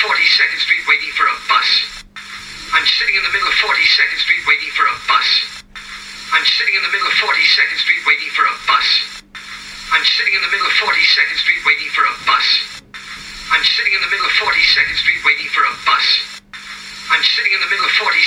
42nd Street waiting for a bus. I'm sitting in the middle of 42nd Street waiting for a bus. I'm sitting in the middle of 42nd Street waiting for a bus. I'm sitting in the middle of 42nd Street waiting for a bus. I'm sitting in the middle of 42nd Street waiting for a bus. I'm sitting in the middle of 42nd